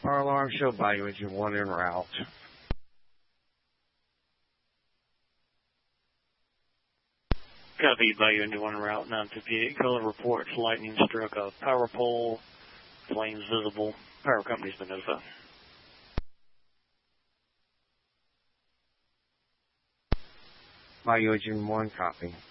Fire alarm show Bayou Engine 1 en route. Copy, Bayou Engine 1 en route, 958. Color reports, lightning struck a power pole, flames visible. Power company's been notified. Bayou Engine 1, copy.